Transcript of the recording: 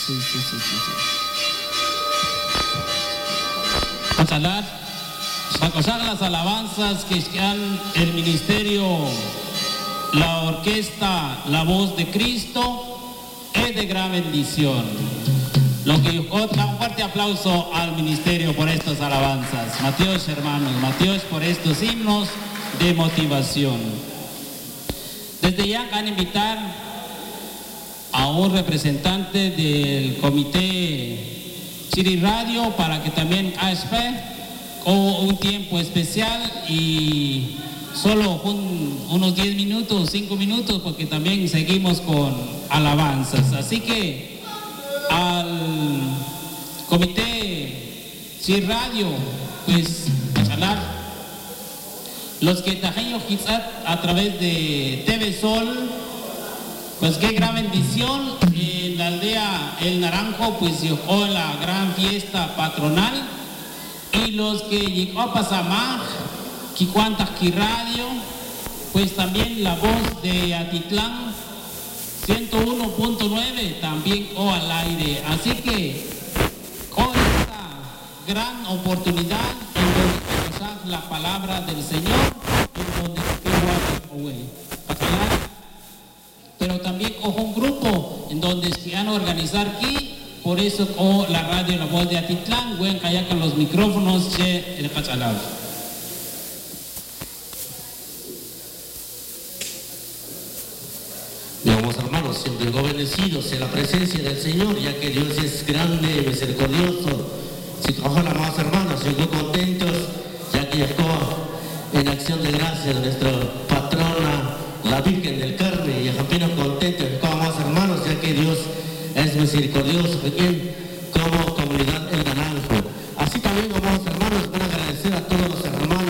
Salar, acosar las alabanzas que han el ministerio, la orquesta, la voz de Cristo, es de gran bendición. Lo que da un fuerte aplauso al ministerio por estas alabanzas. Mateos, hermanos, Mateos por estos himnos de motivación. Desde ya van a invitar a un representante del comité Chiri Radio para que también ASP con un tiempo especial y solo unos 10 minutos, 5 minutos, porque también seguimos con alabanzas. Así que al comité Chiri Radio, pues hablar los que tajeños quizás a través de TV Sol, pues qué gran bendición. En la aldea El Naranjo pues llegó la gran fiesta patronal, y los que llegó a Pasamaj, Kicuantaski Radio, pues también la voz de Atitlán 101.9 también al aire. Así que con esta gran oportunidad en donde escuchar la palabra del Señor, en donde pero también con un grupo en donde se van a organizar aquí, por eso con la radio La Voz de Atitlán, voy a callar con los micrófonos de el Pachalao. Digamos, hermanos, siempre bendecidos en la presencia del Señor, ya que Dios es grande, misericordioso. Si ojalá más hermanos, yo contentos, ya que llegó en acción de gracias nuestra patrona, la Virgen del Carmen, y apenas contentos, como más hermanos, ya que Dios es misericordioso, como comunidad El Naranjo. Así también, como hermanos, van a agradecer a todos los hermanos